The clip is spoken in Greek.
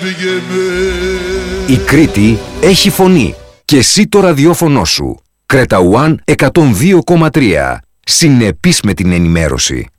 Η Κρήτη έχει φωνή και εσύ το ραδιόφωνο σου. Κρέτα One 102,3. Συνεπής με την ενημέρωση.